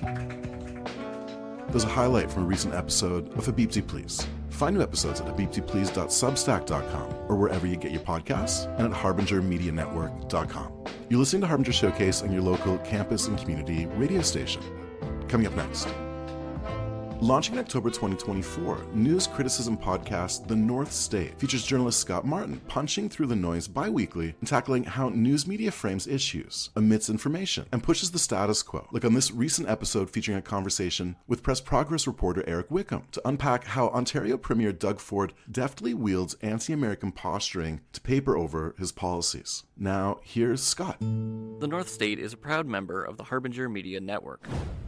There's a highlight from a recent episode of Habibti Please. Find new episodes at habibtiplease.substack.com or wherever you get your podcasts and at harbingermedianetwork.com. You're listening to Harbinger Showcase on your local campus and community radio station. Coming up next. Launching in October 2024, news criticism podcast The North State features journalist Scott Martin punching through the noise bi-weekly and tackling how news media frames issues, omits information, and pushes the status quo, like on this recent episode featuring a conversation with Press Progress reporter Eric Wickham to unpack how Ontario Premier Doug Ford deftly wields anti-American posturing to paper over his policies. Now, here's Scott. The North State is a proud member of the Harbinger Media Network.